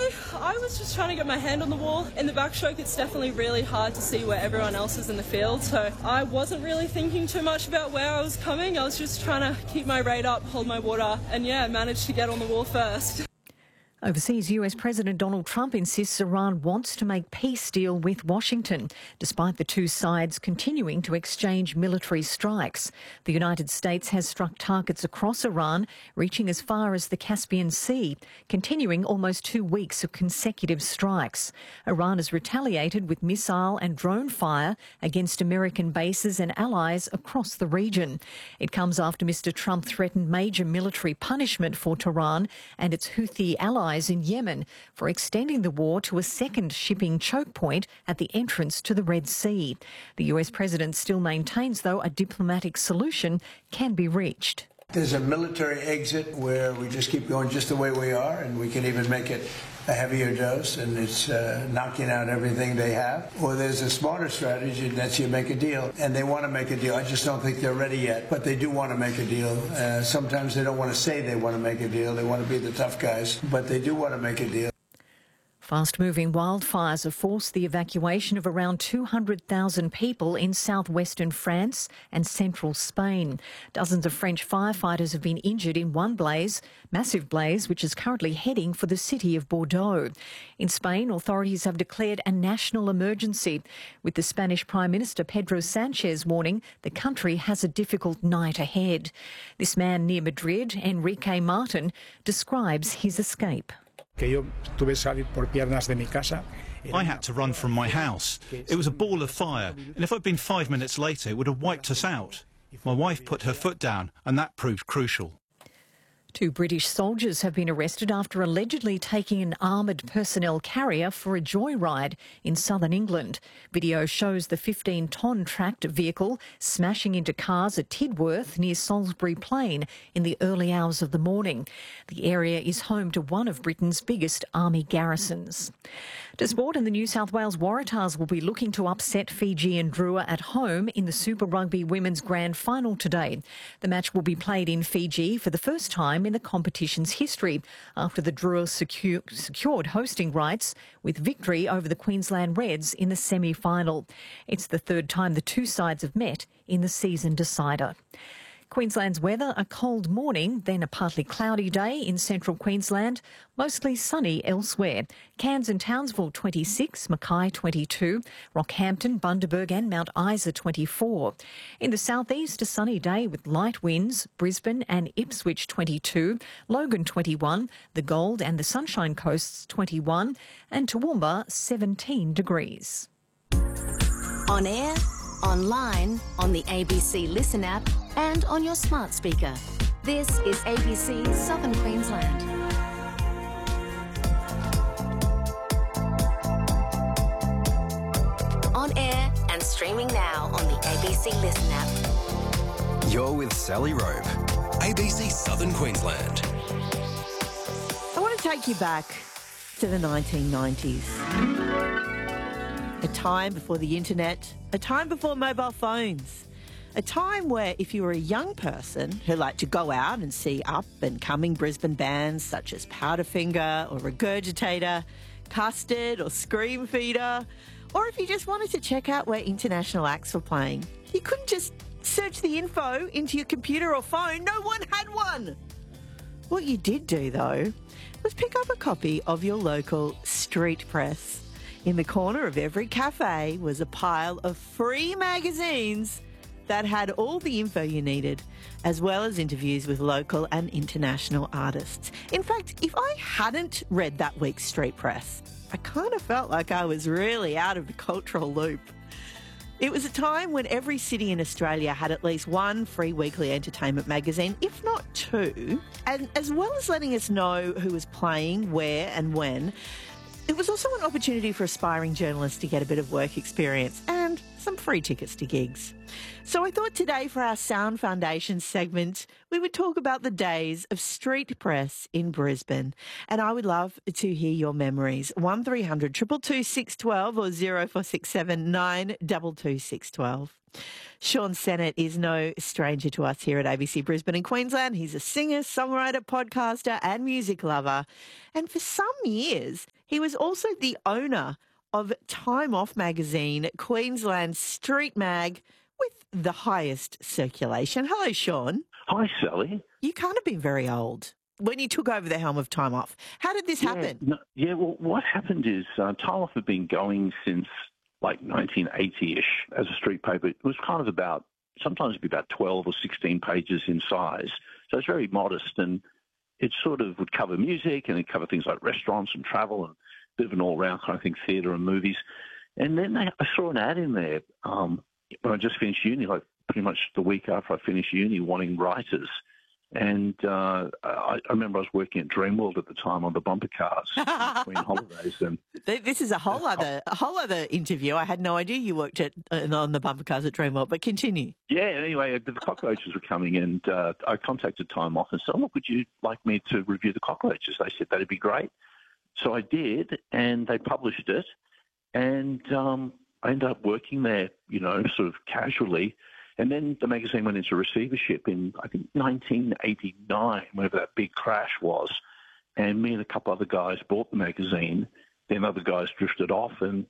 I was just trying to get my hand on the wall. In the backstroke, it's definitely really hard to see where everyone else is in the field, so I wasn't really thinking too much about where I was coming. I was just trying to keep my rate up, hold my water, and yeah, managed to get on the wall first. Overseas, US President Donald Trump insists Iran wants to make peace deal with Washington, despite the two sides continuing to exchange military strikes. The United States has struck targets across Iran, reaching as far as the Caspian Sea, continuing almost 2 weeks of consecutive strikes. Iran has retaliated with missile and drone fire against American bases and allies across the region. It comes after Mr. Trump threatened major military punishment for Tehran and its Houthi allies in Yemen for extending the war to a second shipping choke point at the entrance to the Red Sea. The US president still maintains, though, a diplomatic solution can be reached. There's a military exit where we just keep going just the way we are, and we can even make it a heavier dose, and it's knocking out everything they have. Or there's a smarter strategy, and that's you make a deal. And they want to make a deal. I just don't think they're ready yet, but they do want to make a deal. Sometimes they don't want to say they want to make a deal. They want to be the tough guys, but they do want to make a deal. Fast-moving wildfires have forced the evacuation of around 200,000 people in southwestern France and central Spain. Dozens of French firefighters have been injured in one massive blaze, which is currently heading for the city of Bordeaux. In Spain, authorities have declared a national emergency, with the Spanish Prime Minister Pedro Sanchez warning the country has a difficult night ahead. This man near Madrid, Enrique Martin, describes his escape. I had to run from my house. It was a ball of fire, and if I'd been 5 minutes later, it would have wiped us out. My wife put her foot down, and that proved crucial. 2 British soldiers have been arrested after allegedly taking an armoured personnel carrier for a joyride in southern England. Video shows the 15-tonne tracked vehicle smashing into cars at Tidworth near Salisbury Plain in the early hours of the morning. The area is home to one of Britain's biggest army garrisons. To sport, and the New South Wales Waratahs will be looking to upset Fiji and Drua at home in the Super Rugby Women's Grand Final today. The match will be played in Fiji for the first time in the competition's history after the Drua secured hosting rights with victory over the Queensland Reds in the semi-final. It's the third time the two sides have met in the season decider. Queensland's weather, a cold morning, then a partly cloudy day in central Queensland, mostly sunny elsewhere. Cairns and Townsville 26, Mackay 22, Rockhampton, Bundaberg and Mount Isa 24. In the southeast, a sunny day with light winds, Brisbane and Ipswich 22, Logan 21, the Gold and the Sunshine Coasts 21 and Toowoomba 17 degrees. On air, online, on the ABC Listen app and on your smart speaker. This is ABC Southern Queensland. On air and streaming now on the ABC Listen app. You're with Sally Rope, ABC Southern Queensland. I want to take you back to the 1990s. A time before the internet, a time before mobile phones, a time where if you were a young person who liked to go out and see up and coming Brisbane bands such as Powderfinger or Regurgitator, Custard or Scream Feeder, or if you just wanted to check out where international acts were playing, you couldn't just search the info into your computer or phone. No one had one. What you did do, though, was pick up a copy of your local street press. In the corner of every cafe was a pile of free magazines that had all the info you needed, as well as interviews with local and international artists. In fact, if I hadn't read that week's street press, I kind of felt like I was really out of the cultural loop. It was a time when every city in Australia had at least one free weekly entertainment magazine, if not two, and as well as letting us know who was playing, where and when, it was also an opportunity for aspiring journalists to get a bit of work experience and some free tickets to gigs. So I thought today for our Sound Foundation segment, we would talk about the days of street press in Brisbane. And I would love to hear your memories. 1300 222 612 or 0467 922 612. Sean Sennett is no stranger to us here at ABC Brisbane and Queensland. He's a singer, songwriter, podcaster and music lover. And for some years, he was also the owner of Time Off magazine, Queensland's street mag with the highest circulation. Hello, Sean. Hi, Sally. You can't have been very old when you took over the helm of Time Off. How did this happen? Well, what happened is Time Off had been going since like 1980-ish as a street paper. It was kind of about, sometimes it'd be about 12 or 16 pages in size. So it's very modest, and it sort of would cover music and it'd cover things like restaurants and travel and a bit of an all-round kind of thing, theatre and movies. And then I saw an ad in there when I just finished uni, like pretty much the week after I finished uni, wanting writers. And I remember I was working at Dreamworld at the time on the bumper cars between holidays. And this is a whole other interview. I had no idea you worked on the bumper cars at Dreamworld, but continue. Yeah, anyway, the cockroaches were coming, and I contacted Time Off and said, look, would you like me to review the cockroaches? They said that'd be great. So I did, and they published it. And I ended up working there, sort of casually. And then the magazine went into receivership in, I think, 1989, whenever that big crash was. And me and a couple other guys bought the magazine. Then other guys drifted off. And,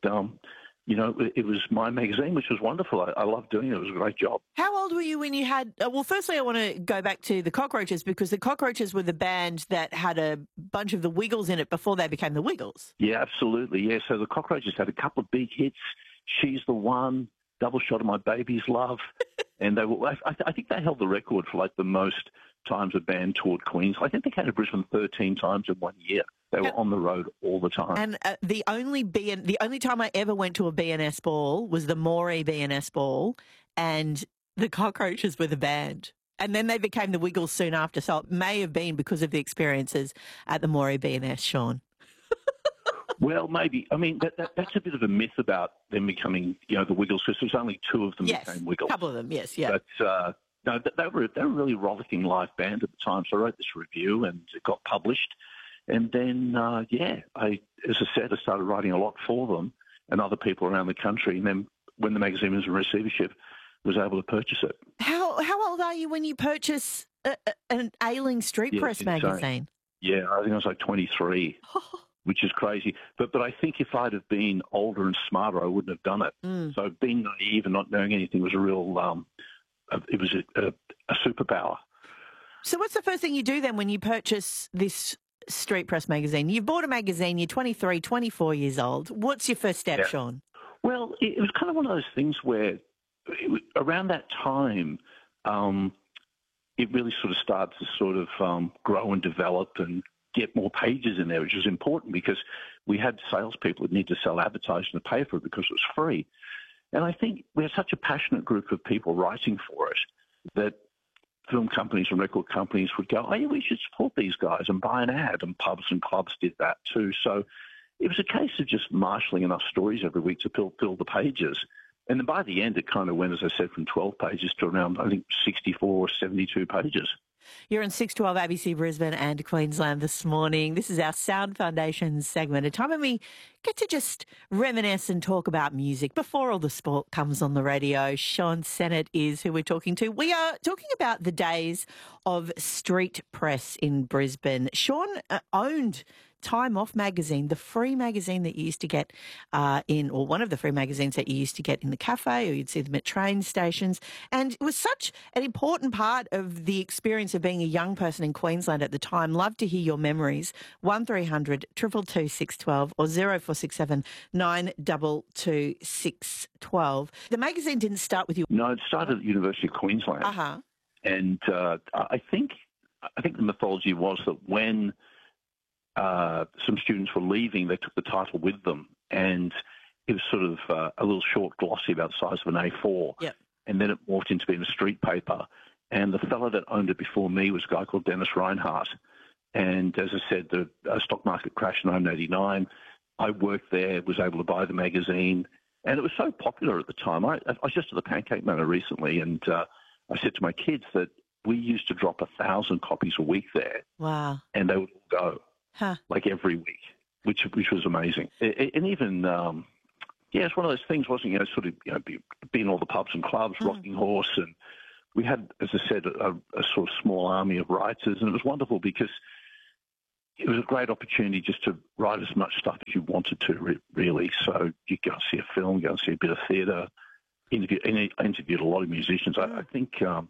it was my magazine, which was wonderful. I loved doing it. It was a great job. How old were you when you had... well, firstly, I want to go back to the Cockroaches, because the Cockroaches were the band that had a bunch of the Wiggles in it before they became the Wiggles. Yeah, absolutely. Yeah, so the Cockroaches had a couple of big hits. She's the One, Double Shot of My Baby's Love. And they were, I think they held the record for like the most times a band toured Queens. I think they came to Brisbane 13 times in 1 year. They were on the road all the time. And the only time I ever went to a BNS ball was the Moree BNS ball, and the Cockroaches were the band. And then they became the Wiggles soon after. So it may have been because of the experiences at the Moree BNS, Sean. Well, maybe. I mean, that's a bit of a myth about them becoming, the Wiggles, because there was only two of them became Wiggles. A couple of them, yes, yeah. But no, they were a really rollicking live band at the time. So I wrote this review, and it got published. And then, as I said, I started writing a lot for them and other people around the country. And then when the magazine was in receivership, was able to purchase it. How old are you when you purchase an ailing street press magazine? Yeah, I think I was like 23. Which is crazy. But I think if I'd have been older and smarter, I wouldn't have done it. So being naive and not knowing anything was a real, it was a superpower. So what's the first thing you do then when you purchase this street press magazine? You've bought a magazine, you're 23, 24 years old. What's your first step, Sean? Well, it was kind of one of those things where around that time, it really sort of started to sort of grow and develop and get more pages in there, which was important because we had salespeople that need to sell advertising to pay for it because it was free. And I think we had such a passionate group of people writing for it that film companies and record companies would go, oh, yeah, we should support these guys and buy an ad, and pubs and clubs did that too. So it was a case of just marshalling enough stories every week to fill the pages. And then by the end, it kind of went, as I said, from 12 pages to around, I think, 64 or 72 pages. You're on 612 ABC Brisbane and Queensland this morning. This is our Sound Foundation segment, a time when we get to just reminisce and talk about music before all the sport comes on the radio. Sean Sennett is who we're talking to. We are talking about the days of street press in Brisbane. Sean owned Time Off magazine, the free magazine that you used to get or one of the free magazines that you used to get in the cafe, or you'd see them at train stations. And it was such an important part of the experience of being a young person in Queensland at the time. Love to hear your memories. 1300 222 612 or 0467 922 612. The magazine didn't start with you. No, it started at the University of Queensland. Uh-huh. And I think the mythology was that when some students were leaving, they took the title with them, and it was sort of a little short glossy about the size of an A4. Yep. And then it morphed into being a street paper. And the fellow that owned it before me was a guy called Dennis Reinhardt. And as I said, the stock market crashed in 1989. I worked there, was able to buy the magazine, and it was so popular at the time. I was just at the Pancake Manor recently, and I said to my kids that we used to drop 1,000 copies a week there. Wow. And they would all go. Like every week, which was amazing. And even, Yeah, it's one of those things, wasn't it? Sort of, be in all the pubs and clubs, Rocking Horse, and we had, as I said, a sort of small army of writers, and it was wonderful because it was a great opportunity just to write as much stuff as you wanted to, really. So you go and see a film, go and see a bit of theatre, interviewed a lot of musicians. I think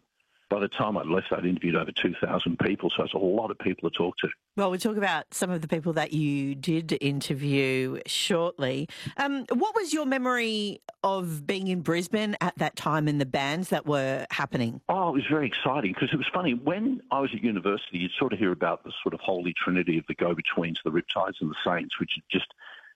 by the time I'd left, I'd interviewed over 2,000 people, so it's a lot of people to talk to. Well, we'll talk about some of the people that you did interview shortly. What was your memory of being in Brisbane at that time and the bands that were happening? Oh, it was very exciting because it was funny. When I was at university, you'd sort of hear about the sort of holy trinity of the go-betweens, the Riptides and the Saints, which just,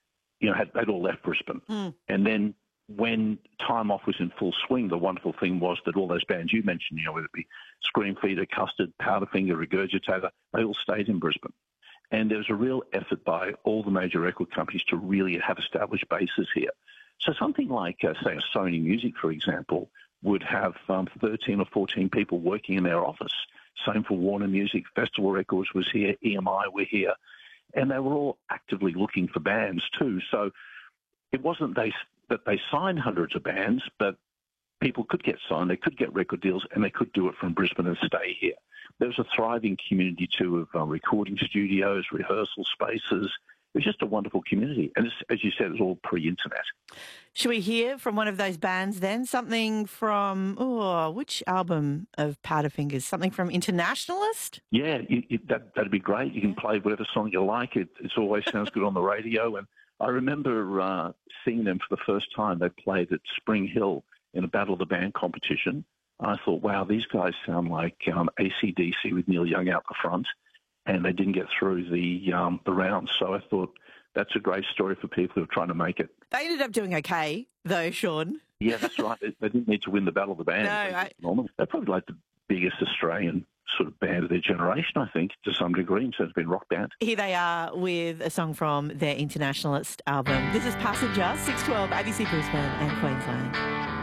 they'd all left Brisbane. And then when Time Off was in full swing, the wonderful thing was that all those bands you mentioned, whether it be Screamfeeder, Custard, Powderfinger, Regurgitator, they all stayed in Brisbane. And there was a real effort by all the major record companies to really have established bases here. So something like, say, a Sony Music, for example, would have 13 or 14 people working in their office. Same for Warner Music. Festival Records was here. EMI were here. And they were all actively looking for bands too. So it wasn't that they signed hundreds of bands, but people could get signed, they could get record deals, and they could do it from Brisbane and stay here. There was a thriving community, too, of recording studios, rehearsal spaces. It was just a wonderful community. And as you said, it was all pre-internet. Should we hear from one of those bands then? Something from, which album of Powderfingers? Something from Internationalist? Yeah, that'd be great. You can play whatever song you like. It always sounds good on the radio. And I remember seeing them for the first time. They played at Spring Hill in a Battle of the Band competition. I thought, wow, these guys sound like AC/DC with Neil Young out the front, and they didn't get through the rounds. So I thought that's a great story for people who are trying to make it. They ended up doing okay, though, Sean. Yeah, that's right. They didn't need to win the Battle of the Band. They're probably like the biggest Australian sort of band of their generation, I think, to some degree, in terms of being rock band. Here they are with a song from their Internationalist album. This is Passenger, 612 ABC Brisbane and Queensland.